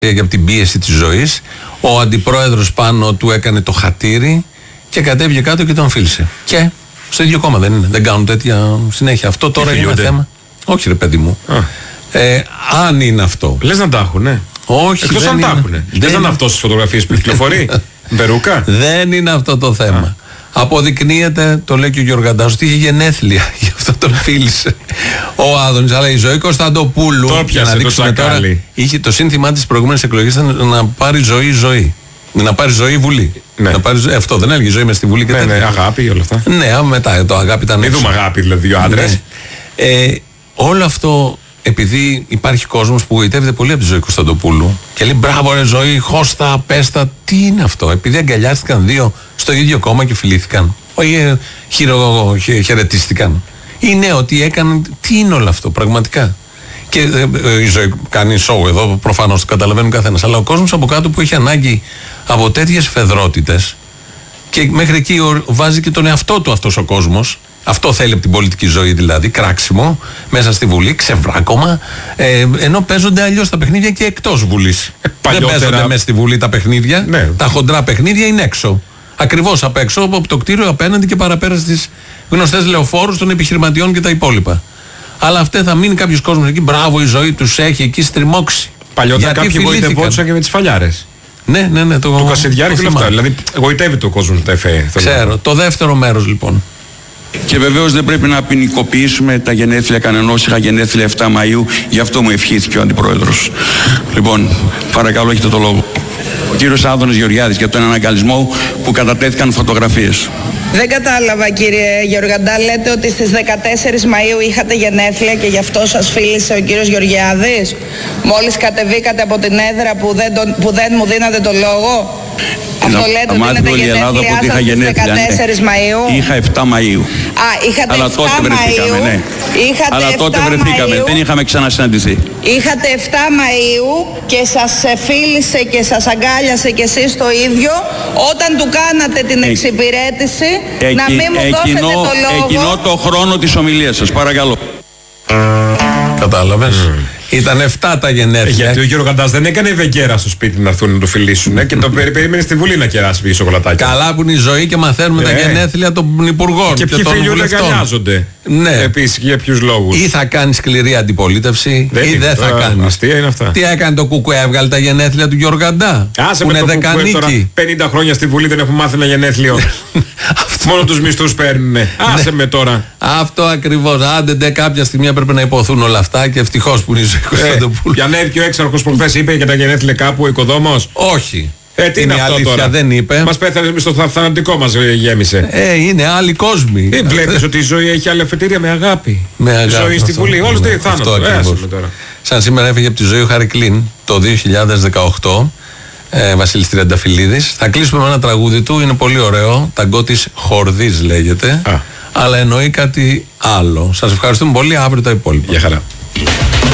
και από την πίεση της ζωής. Ο αντιπρόεδρος πάνω του έκανε το χατήρι και κατέβηκε κάτω και τον φίλησε. Και στο ίδιο κόμμα δεν είναι. Δεν κάνουν τέτοια συνέχεια. Αυτό τώρα είναι ένα θέμα. Όχι, ρε παιδί μου. Αν είναι αυτό. Λες να τα έχουν, ναι. Όχι. Εκτός αν τα έχουν. Λες να είναι αυτό στις φωτογραφίες που κυκλοφορεί. Μπερούκα. Δεν είναι αυτό το θέμα. Αποδεικνύεται, το λέει και ο Γιωργαντάς, ότι είχε γενέθλια. Γι' αυτό τον φίλησε ο Άδωνης. Αλλά η Ζωή Κωνσταντοπούλου, για να δείξουμε τώρα, είχε το σύνθημά της προηγούμενης εκλογής ήταν να πάρει ζωή. Να πάρει ζωή Βουλή. Ναι. Να πάρει, αυτό δεν έλεγε ζωή μες στη Βουλή και τέτοια. Ναι, αγάπη, όλα αυτά. Ναι, μετά το αγάπη ήταν. Μην δούμε αγάπη, δηλαδή, δύο άντρες. Ναι. Όλο αυτό, επειδή υπάρχει κόσμος που γοητεύεται πολύ από τη Ζωή Κωνσταντοπούλου και λέει μπράβο ρε Ζωή, χώστα, πέστα, τι είναι αυτό? Επειδή αγκαλιάστηκαν δύο στο ίδιο κόμμα και φιλήθηκαν. Όχι χαιρετίστηκαν. Είναι ότι έκαναν. Τι είναι όλο αυτό πραγματικά? Και η Ζωή κάνει σοου εδώ, προφανώς το καταλαβαίνουν καθένας. Αλλά ο κόσμος από κάτω που έχει ανάγκη από τέτοιες φεδρότητες και μέχρι εκεί βάζει και τον εαυτό του αυτός ο κόσμος. Αυτό θέλει από την πολιτική ζωή, δηλαδή κράξιμο μέσα στη Βουλή, ξεβράκωμα, ενώ παίζονται αλλιώς τα παιχνίδια και εκτός Βουλής. Δεν παίζονται μέσα στη Βουλή τα παιχνίδια, ναι. Τα χοντρά παιχνίδια είναι έξω. Ακριβώς απ' έξω, από το κτίριο απέναντι και παραπέρα στις γνωστές λεωφόρους των επιχειρηματιών και τα υπόλοιπα. Αλλά αυτέ θα μείνει κάποιος κόσμος εκεί, μπράβο η Ζωή τους έχει εκεί στριμώξει. Παλιότερα κάποιοι γοητευόντουσαν και με τις φαλιάρες. Ναι. Το Κασιδιάρη και όλα αυτά. Δηλαδή, γοητεύεται ο κόσμος με τα ΕΦΕ. Ξέρω. Το δεύτερο μέρος λοιπόν. Και βεβαίως δεν πρέπει να ποινικοποιήσουμε τα γενέθλια κανενός. Είχα γενέθλια 7 Μαΐου, γι' αυτό μου ευχήθηκε ο Αντιπρόεδρος. Λοιπόν, παρακαλώ, έχετε το λόγο. Ο κύριος Άδωνης Γεωργιάδης για τον αναγκαλισμό που κατατέθηκαν φωτογραφίες. Δεν κατάλαβα, κύριε Γεωργαντά, λέτε ότι στις 14 Μαΐου είχατε γενέθλια και γι' αυτό σας φίλησε ο κύριος Γεωργιάδης? Μόλις κατεβήκατε από την έδρα που δεν μου δίνατε το λόγο? Αυτό λέτε ότι είναι τα γενέθλιά σας στις 14 Μαΐου? Είχα 7 Μαΐου. Είχατε αλλά 7 τότε βρεθήκαμε, Μαΐου. ναι. Αλλά τότε βρεθήκαμε, δεν είχαμε ξανασυναντηθεί. Είχατε 7 Μαΐου και σας φίλησε και σας αγκάλιασε και εσείς το ίδιο όταν του κάνατε την εξυπηρέτηση να μην μου δώσετε το λόγο. Εκείνο το χρόνο της ομιλίας σας, παρακαλώ. Κατάλαβες. Ήταν 7 τα γενέθλια. Γιατί ο Γεωργαντάς δεν έκανε βεγγέρα στο σπίτι να έρθουν να το φιλήσουν και το περίμενε στη Βουλή να κεράσει πίσω σοκολατάκια. Καλά που είναι η Ζωή και μαθαίνουμε τα γενέθλια των υπουργών και ποιοι φίλοι αγκαλιάζονται. Ναι. Επίσης, για ποιους λόγους? Ή θα κάνει σκληρή αντιπολίτευση ή δεν θα κάνει. Αστεία είναι αυτά. Τι έκανε το Κουκουέ, έβγαλε τα γενέθλια του Γεωργαντά. Άσε με το Κουκουέ τώρα. 50 χρόνια στη Βουλή δεν έχουν μάθει ένα γενέθλιο. Μόνο τους μισθούς παίρνουνε. Άσε με τώρα. Αυτό ακριβώς. Άντε κάποια στιγμή έπρεπε να υποθούν όλα αυτά και ευτυχώς που είναι η Ζωή Κωνσταντοπούλου. Για ανέβηκε ο έξαρχος προχθές, είπε για τα γενέθλια κάπου ο οικοδόμος? Όχι. Τι είναι αυτό αλήθεια, τώρα? δεν είπε. Μας πέθανε στο θανατικό μας γέμισε. Είναι άλλοι κόσμοι. Βλέπεις ότι η Ζωή έχει άλλη αφετηρία με αγάπη. Με αγάπη. Ζωή στη Βουλή. Όλος δεν θάνατο. Σαν σήμερα έφυγε από τη Ζωή ο Χαρικλίν το 2018. Βασίλης Τριανταφυλλίδης. Θα κλείσουμε με ένα τραγούδι του, είναι πολύ ωραίο. Ταγκό της Χορδής λέγεται. Αλλά εννοεί κάτι άλλο. Σας ευχαριστούμε πολύ. Αύριο τα υπόλοιπα. Γεια χαρά.